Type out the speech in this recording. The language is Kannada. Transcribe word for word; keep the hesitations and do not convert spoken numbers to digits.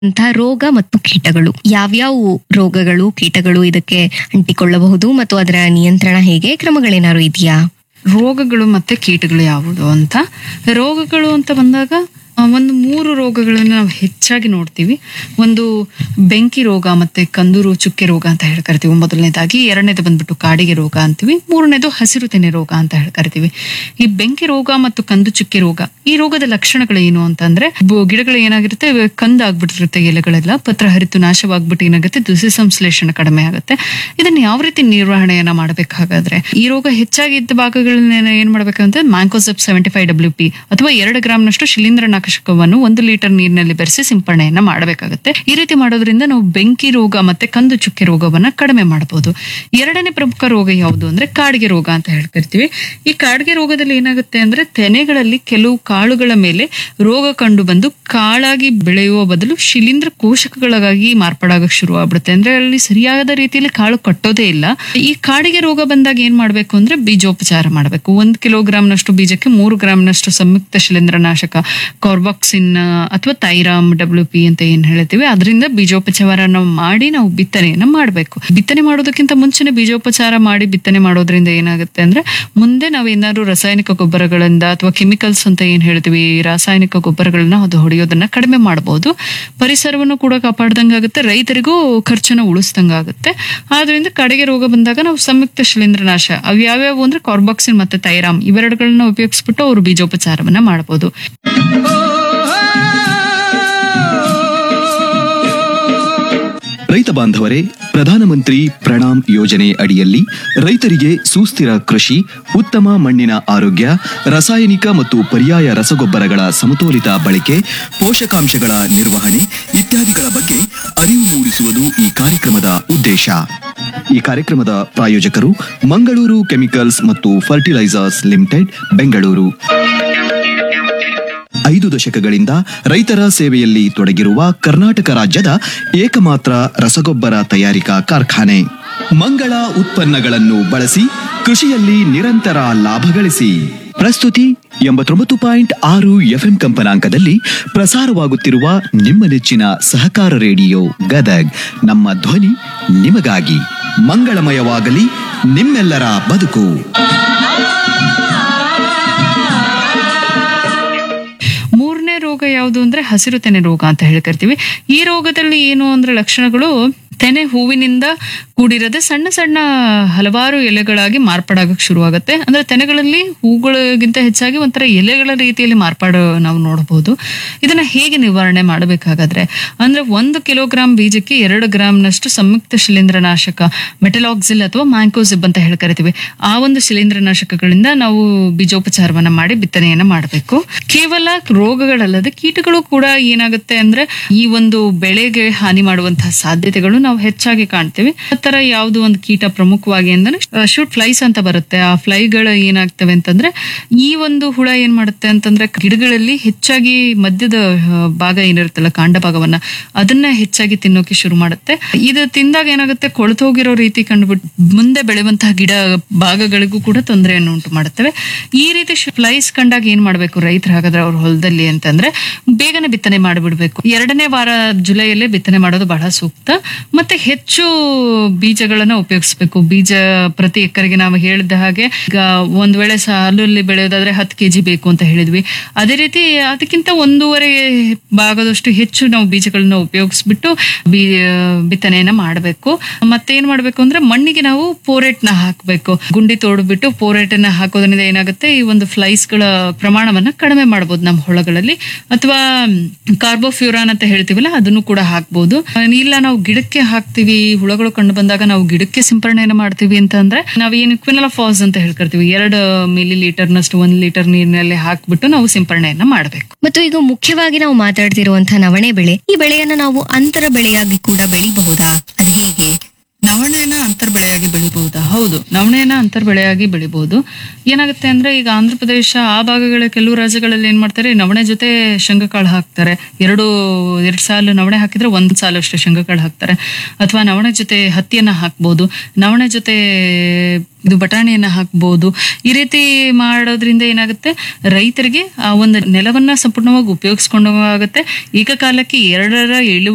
ಅಂತಹ ರೋಗ ಮತ್ತು ಕೀಟಗಳು ಯಾವ್ಯಾವ ರೋಗಗಳು ಕೀಟಗಳು ಇದಕ್ಕೆ ಅಂಟಿಕೊಳ್ಳಬಹುದು ಮತ್ತು ಅದರ ನಿಯಂತ್ರಣ ಹೇಗೆ ಕ್ರಮಗಳೇನಾದ್ರು ಇದೆಯಾ? ರೋಗಗಳು ಮತ್ತೆ ಕೀಟಗಳು ಯಾವುದು ಅಂತ. ರೋಗಗಳು ಅಂತ ಬಂದಾಗ ಆ, ಒಂದು ಮೂರು ರೋಗಗಳನ್ನು ನಾವು ಹೆಚ್ಚಾಗಿ ನೋಡ್ತೀವಿ. ಒಂದು ಬೆಂಕಿ ರೋಗ ಮತ್ತೆ ಕಂದೂರು ಚುಕ್ಕೆ ರೋಗ ಅಂತ ಹೇಳಿ ಕರಿತೀವಿ ಮೊದಲನೇದಾಗಿ. ಎರಡನೇದು ಬಂದ್ಬಿಟ್ಟು ಕಾಡಿಗೆ ರೋಗ ಅಂತೀವಿ. ಮೂರನೇದು ಹಸಿರು ತೆನೆ ರೋಗ ಅಂತ ಹೇಳಿ ಕರಿತೀವಿ. ಈ ಬೆಂಕಿ ರೋಗ ಮತ್ತು ಕಂದು ಚುಕ್ಕೆ ರೋಗ, ಈ ರೋಗದ ಲಕ್ಷಣಗಳು ಏನು ಅಂತಂದ್ರೆ ಬು- ಗಿಡಗಳು ಏನಾಗಿರುತ್ತೆ, ಕಂದಾಗ್ಬಿಟ್ಟಿರುತ್ತೆ, ಎಲೆಗಳೆಲ್ಲ ಪತ್ರ ಹರಿತು ನಾಶವಾಗ್ಬಿಟ್ಟು ಏನಾಗುತ್ತೆ, ದುಸಿ ಸಂಶ್ಲೇಷಣೆ ಕಡಿಮೆ ಆಗುತ್ತೆ. ಇದನ್ನ ಯಾವ ರೀತಿ ನಿರ್ವಹಣೆಯನ್ನ ಮಾಡಬೇಕಾಗಾದ್ರೆ, ಈ ರೋಗ ಹೆಚ್ಚಾಗಿ ಇದ್ದ ಭಾಗಗಳನ್ನ ಏನ್ ಮಾಡ್ಬೇಕಂದ್ರೆ mancozeb seventy five W P ಅಥವಾ ಎರಡು ಗ್ರಾಮ್ನಷ್ಟು ಶಿಲೀಂಧ್ರನಾಶಕವನ್ನು ಒಂದು ಲೀಟರ್ ನೀರಿನಲ್ಲಿ ಬೆರೆಸಿ ಸಿಂಪರಣೆಯನ್ನ ಮಾಡಬೇಕಾಗುತ್ತೆ. ಈ ರೀತಿ ಮಾಡೋದ್ರಿಂದ ನಾವು ಬೆಂಕಿ ರೋಗ ಮತ್ತೆ ಕಂದು ಚುಕ್ಕೆ ರೋಗವನ್ನ ಕಡಿಮೆ ಮಾಡಬಹುದು. ಎರಡನೇ ಪ್ರಮುಖ ರೋಗ ಯಾವುದು ಅಂದ್ರೆ ಕಾಡಿಗೆ ರೋಗ ಅಂತ ಹೇಳ್ತಿರ್ತೀವಿ. ಈ ಕಾಡಿಗೆ ರೋಗದಲ್ಲಿ ಏನಾಗುತ್ತೆ ಅಂದ್ರೆ ತೆನೆಗಳಲ್ಲಿ ಕೆಲವು ಕಾಳುಗಳ ಮೇಲೆ ರೋಗ ಕಂಡು ಬಂದು ಕಾಳಾಗಿ ಬೆಳೆಯುವ ಬದಲು ಶಿಲೀಂಧ್ರ ಕೋಶಕಗಳಾಗಿ ಮಾರ್ಪಾಡಾಗಕ್ಕೆ ಶುರು ಆಗ್ಬಿಡುತ್ತೆ. ಅಂದ್ರೆ ಅಲ್ಲಿ ಸರಿಯಾದ ರೀತಿಯಲ್ಲಿ ಕಾಳು ಕಟ್ಟೋದೇ ಇಲ್ಲ. ಈ ಕಾಡಿಗೆ ರೋಗ ಬಂದಾಗ ಏನ್ ಮಾಡ್ಬೇಕು ಅಂದ್ರೆ ಬೀಜೋಪಚಾರ ಮಾಡಬೇಕು. ಒಂದ್ ಕಿಲೋಗ್ರಾಮ್ ನಷ್ಟು ಬೀಜಕ್ಕೆ ಮೂರು ಗ್ರಾಮ್ ನಷ್ಟು ಸಂಯುಕ್ತ ಶಿಲೀಂಧ್ರನಾಶಕ ಕಾರ್ಬಾಕ್ಸಿನ್ ಅಥವಾ ಥೈರಾಮ್ ಡಬ್ಲ್ಯೂ ಪಿ ಅಂತ ಏನ್ ಹೇಳ್ತೀವಿ, ಅದರಿಂದ ಬೀಜೋಪಚಾರ ಮಾಡಿ ನಾವು ಬಿತ್ತನೆಯನ್ನ ಮಾಡಬೇಕು. ಬಿತ್ತನೆ ಮಾಡೋದಕ್ಕಿಂತ ಮುಂಚೆನೆ ಬೀಜೋಪಚಾರ ಮಾಡಿ ಬಿತ್ತನೆ ಮಾಡೋದ್ರಿಂದ ಏನಾಗುತ್ತೆ ಅಂದ್ರೆ ಮುಂದೆ ನಾವು ಏನಾದ್ರು ರಾಸಾಯನಿಕ ಗೊಬ್ಬರಗಳಿಂದ ಅಥವಾ ಕೆಮಿಕಲ್ಸ್ ಅಂತ ಏನ್ ಹೇಳ್ತೀವಿ, ರಾಸಾಯನಿಕ ಗೊಬ್ಬರಗಳನ್ನ ಅದು ಹೊಡೆಯೋದನ್ನ ಕಡಿಮೆ ಮಾಡಬಹುದು. ಪರಿಸರವನ್ನು ಕೂಡ ಕಾಪಾಡ್ದಂಗಾಗುತ್ತೆ, ರೈತರಿಗೂ ಖರ್ಚನ್ನ ಉಳಿಸ್ದಂಗಾಗುತ್ತೆ. ಆದ್ರಿಂದ ಕಡೆಗೆ ರೋಗ ಬಂದಾಗ ನಾವು ಸಂಯುಕ್ತ ಶಿಲೀಂಧ್ರನಾಶ ಅವು ಯಾವ್ಯಾವು ಅಂದ್ರೆ ಕಾರ್ಬಾಕ್ಸಿನ್ ಮತ್ತೆ ಥೈರಾಮ್ ಇವೆರಡುಗಳನ್ನ ಉಪಯೋಗಿಸ್ಬಿಟ್ಟು ಅವರು ಬೀಜೋಪಚಾರವನ್ನ ಮಾಡಬಹುದು. ರೈತ ಬಾಂಧವರೇ, ಪ್ರಧಾನಮಂತ್ರಿ ಪ್ರಣಾಮ್ ಯೋಜನೆ ಅಡಿಯಲ್ಲಿ ರೈತರಿಗೆ ಸುಸ್ಥಿರ ಕೃಷಿ, ಉತ್ತಮ ಮಣ್ಣಿನ ಆರೋಗ್ಯ, ರಾಸಾಯನಿಕ ಮತ್ತು ಪರ್ಯಾಯ ರಸಗೊಬ್ಬರಗಳ ಸಮತೋಲಿತ ಬಳಕೆ, ಪೋಷಕಾಂಶಗಳ ನಿರ್ವಹಣೆ ಇತ್ಯಾದಿಗಳ ಬಗ್ಗೆ ಅರಿವು ಮೂಡಿಸುವುದು ಈ ಕಾರ್ಯಕ್ರಮದ ಉದ್ದೇಶ. ಈ ಕಾರ್ಯಕ್ರಮದ ಪ್ರಾಯೋಜಕರು ಮಂಗಳೂರು ಕೆಮಿಕಲ್ಸ್ ಮತ್ತು ಫರ್ಟಿಲೈಸರ್ಸ್ ಲಿಮಿಟೆಡ್, ಬೆಂಗಳೂರು. ಐದು ದಶಕಗಳಿಂದ ರೈತರ ಸೇವೆಯಲ್ಲಿ ತೊಡಗಿರುವ ಕರ್ನಾಟಕ ರಾಜ್ಯದ ಏಕಮಾತ್ರ ರಸಗೊಬ್ಬರ ತಯಾರಿಕಾ ಕಾರ್ಖಾನೆ. ಮಂಗಳ ಉತ್ಪನ್ನಗಳನ್ನು ಬಳಸಿ ಕೃಷಿಯಲ್ಲಿ ನಿರಂತರ ಲಾಭ ಗಳಿಸಿ. ಪ್ರಸ್ತುತಿ ಎಂಬತ್ತೊಂಬತ್ತು ಪಾಯಿಂಟ್ ಆರು ಎಫ್ಎಂ ಕಂಪನಾಂಕದಲ್ಲಿ ಪ್ರಸಾರವಾಗುತ್ತಿರುವ ನಿಮ್ಮ ನೆಚ್ಚಿನ ಸಹಕಾರ ರೇಡಿಯೋ ಗದಗ್. ನಮ್ಮ ಧ್ವನಿ ನಿಮಗಾಗಿ. ಮಂಗಳಮಯವಾಗಲಿ ನಿಮ್ಮೆಲ್ಲರ ಬದುಕು. ಮೂರನೇ ರೋಗ ಯಾವುದು ಅಂದ್ರೆ ಹಸಿರು ತೆನೆ ರೋಗ ಅಂತ ಹೇಳ್ತಿರ್ತೀವಿ. ಈ ರೋಗದಲ್ಲಿ ಏನು ಅಂದ್ರೆ ಲಕ್ಷಣಗಳು ತೆನೆ ಹೂವಿನಿಂದ ಕೂಡಿರದೆ ಸಣ್ಣ ಸಣ್ಣ ಹಲವಾರು ಎಲೆಗಳಾಗಿ ಮಾರ್ಪಾಡಾಗಕ್ಕೆ ಶುರುವಾಗುತ್ತೆ. ಅಂದ್ರೆ ತೆನೆಗಳಲ್ಲಿ ಹೂಗಳಿಗಿಂತ ಹೆಚ್ಚಾಗಿ ಒಂಥರ ಎಲೆಗಳ ರೀತಿಯಲ್ಲಿ ಮಾರ್ಪಾಡು ನಾವು ನೋಡಬಹುದು. ಇದನ್ನ ಹೇಗೆ ನಿವಾರಣೆ ಮಾಡಬೇಕಾಗಾದ್ರೆ ಅಂದ್ರೆ ಒಂದು ಕಿಲೋಗ್ರಾಮ್ ಬೀಜಕ್ಕೆ ಎರಡು ಗ್ರಾಮ್ ನಷ್ಟು ಸಂಯುಕ್ತ ಶಿಲೀಂಧ್ರನಾಶಕ ಮೆಟಲಾಕ್ಸಿಲ್ ಅಥವಾ ಮ್ಯಾಂಕೋಸಿಬ್ ಅಂತ ಹೇಳಿ ಕರಿತೀವಿ, ಆ ಒಂದು ಶಿಲೀಂಧ್ರನಾಶಕಗಳಿಂದ ನಾವು ಬೀಜೋಪಚಾರವನ್ನ ಮಾಡಿ ಬಿತ್ತನೆಯನ್ನ ಮಾಡಬೇಕು. ಕೇವಲ ರೋಗಗಳಲ್ಲದೆ ಕೀಟಗಳು ಕೂಡ ಏನಾಗುತ್ತೆ ಅಂದ್ರೆ ಈ ಒಂದು ಬೆಳೆಗೆ ಹಾನಿ ಮಾಡುವಂತಹ ಸಾಧ್ಯತೆಗಳು ನಾವು ಹೆಚ್ಚಾಗಿ ಕಾಣ್ತೀವಿ. ಆ ತರ ಯಾವ್ದು ಒಂದು ಕೀಟ ಪ್ರಮುಖವಾಗಿ ಅಂದ್ರೆ ಶೂಟ್ ಫ್ಲೈಸ್ ಅಂತ ಬರುತ್ತೆ. ಆ ಫ್ಲೈಗಳು ಏನಾಗ್ತವೆ ಅಂತಂದ್ರೆ ಈ ಒಂದು ಹುಳ ಏನ್ ಮಾಡುತ್ತೆ ಅಂತಂದ್ರೆ ಗಿಡಗಳಲ್ಲಿ ಹೆಚ್ಚಾಗಿ ಮಧ್ಯದ ಭಾಗ ಏನಿರುತ್ತಲ್ಲ, ಕಾಂಡ ಭಾಗವನ್ನ ಅದನ್ನ ಹೆಚ್ಚಾಗಿ ತಿನ್ನೋಕೆ ಶುರು ಮಾಡುತ್ತೆ. ಇದು ತಿಂದಾಗ ಏನಾಗುತ್ತೆ, ಕೊಳೆತು ಹೋಗಿರೋ ರೀತಿ ಕಂಡುಬಿಟ್ಟು ಮುಂದೆ ಬೆಳೆಯುವಂತಹ ಗಿಡ ಭಾಗಗಳಿಗೂ ಕೂಡ ತೊಂದರೆಯನ್ನು ಉಂಟು ಮಾಡುತ್ತವೆ. ಈ ರೀತಿ ಫ್ಲೈಸ್ ಕಂಡಾಗ ಏನ್ ಮಾಡ್ಬೇಕು ರೈತರು ಹಾಗಾದ್ರೆ ಅವ್ರ ಹೊಲದಲ್ಲಿ ಅಂತಂದ್ರೆ ಬೇಗನೆ ಬಿತ್ತನೆ ಮಾಡಿಬಿಡ್ಬೇಕು. ಎರಡನೇ ವಾರ ಜುಲೈಯಲ್ಲೇ ಬಿತ್ತನೆ ಮಾಡೋದು ಬಹಳ ಸೂಕ್ತ. ಮತ್ತೆ ಹೆಚ್ಚು ಬೀಜಗಳನ್ನ ಉಪಯೋಗಿಸ್ಬೇಕು. ಬೀಜ ಪ್ರತಿ ಎಕರೆಗೆ ನಾವು ಹೇಳಿದ ಹಾಗೆ ಈಗ ಒಂದ್ ವೇಳೆ ಸಾಲಲ್ಲಿ ಬೆಳೆಯೋದಾದ್ರೆ ಹತ್ತು ಕೆಜಿ ಬೇಕು ಅಂತ ಹೇಳಿದ್ವಿ. ಅದೇ ರೀತಿ ಅದಕ್ಕಿಂತ ಒಂದೂವರೆ ಭಾಗದಷ್ಟು ಹೆಚ್ಚು ನಾವು ಬೀಜಗಳನ್ನ ಉಪಯೋಗಿಸ್ಬಿಟ್ಟು ಬೀ ಬಿತ್ತನೆಯನ್ನ ಮಾಡಬೇಕು. ಮತ್ತೇನ್ ಮಾಡ್ಬೇಕು ಅಂದ್ರೆ ಮಣ್ಣಿಗೆ ನಾವು ಪೋರೆಟ್ ನ ಹಾಕ್ಬೇಕು. ಗುಂಡಿ ತೋಡ್ಬಿಟ್ಟು ಪೋರೆಟ್ ನ ಹಾಕೋದ್ರಿಂದ ಏನಾಗುತ್ತೆ, ಈ ಒಂದು ಫ್ಲೈಸ್ ಗಳ ಪ್ರಮಾಣವನ್ನ ಕಡಿಮೆ ಮಾಡಬಹುದು ನಮ್ಮ ಹೊಳಗಳಲ್ಲಿ. ಅಥವಾ ಕಾರ್ಬೋಫ್ಯೂರಾನ್ ಅಂತ ಹೇಳ್ತೀವಲ್ಲ ಅದನ್ನು ಕೂಡ ಹಾಕ್ಬಹುದು. ಇಲ್ಲ ನಾವು ಗಿಡಕ್ಕೆ ಹಾಕ್ತಿವಿ, ಹುಳಗಳು ಕಂಡು ಬಂದಾಗ ನಾವು ಗಿಡಕ್ಕೆ ಸಿಂಪರಣೆಯನ್ನು ಮಾಡ್ತೀವಿ ಅಂತ ಅಂದ್ರೆ ನಾವ್ ಏನು ಕ್ವಿನಲಫಾಸ್ ಅಂತ ಹೇಳ್ಕೊಳ್ತೀವಿ, ಎರಡು ಮಿಲಿ ಲೀಟರ್ ನಷ್ಟು ಒಂದ್ ಲೀಟರ್ ನೀರಿನಲ್ಲಿ ಹಾಕ್ಬಿಟ್ಟು ನಾವು ಸಿಂಪರಣೆಯನ್ನ ಮಾಡಬೇಕು. ಮತ್ತು ಈಗ ಮುಖ್ಯವಾಗಿ ನಾವು ಮಾತಾಡ್ತಿರುವಂತಹ ನವಣೆ ಬೆಳೆ, ಈ ಬೆಳೆಯನ್ನ ನಾವು ಅಂತರ ಬೆಳೆಯಾಗಿ ಕೂಡ ಬೆಳಿಬಹುದಾ? ಅದು ಹೇಗೆ? ನವಣೆನ ಅಂತರ್ ಬೆಳೆಯಾಗಿ ಬೆಳಿಬಹುದಾ? ಹೌದು, ನವಣೆನ ಅಂತರ್ ಬೆಳೆಯಾಗಿ ಬೆಳಿಬಹುದು. ಏನಾಗುತ್ತೆ ಅಂದ್ರೆ ಈಗ ಆಂಧ್ರ ಪ್ರದೇಶ ಆ ಭಾಗಗಳ ಕೆಲವು ರಾಜ್ಯಗಳಲ್ಲಿ ಏನ್ ಮಾಡ್ತಾರೆ, ನವಣೆ ಜೊತೆ ಶೇಂಗಾಕಾಳು ಹಾಕ್ತಾರೆ. ಎರಡು ಎರಡ್ ಸಾಲು ನವಣೆ ಹಾಕಿದ್ರೆ ಒಂದ್ ಸಾಲು ಅಷ್ಟೇ ಶೇಂಗಾಕಾಳು ಹಾಕ್ತಾರೆ. ಅಥವಾ ನವಣೆ ಜೊತೆ ಹತ್ತಿಯನ್ನ ಹಾಕ್ಬಹುದು, ನವಣೆ ಜೊತೆ ಇದು ಬಟಾಣಿಯನ್ನ ಹಾಕ್ಬಹುದು. ಈ ರೀತಿ ಮಾಡೋದ್ರಿಂದ ಏನಾಗುತ್ತೆ, ರೈತರಿಗೆ ಆ ಒಂದು ನೆಲವನ್ನ ಸಂಪೂರ್ಣವಾಗಿ ಉಪಯೋಗಿಸ್ಕೊಂಡಾಗುತ್ತೆ. ಏಕಕಾಲಕ್ಕೆ ಎರಡರ ಇಳುವರಿ